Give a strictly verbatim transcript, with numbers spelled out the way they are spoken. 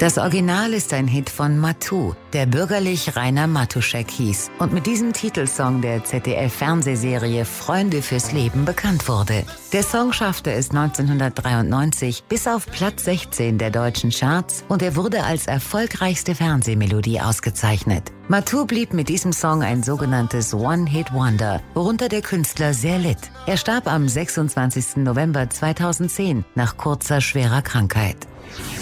Das Original ist ein Hit von Matu, der bürgerlich Rainer Matuschek hieß und mit diesem Titelsong der Z D F-Fernsehserie Freunde fürs Leben bekannt wurde. Der Song schaffte es neunzehnhundertdreiundneunzig bis auf Platz sechzehn der deutschen Charts und er wurde als erfolgreichste Fernsehmelodie ausgezeichnet. Matu blieb mit diesem Song ein sogenanntes One-Hit-Wonder, worunter der Künstler sehr litt. Er starb am sechsundzwanzigsten November zweitausendzehn nach kurzer, schwerer Krankheit.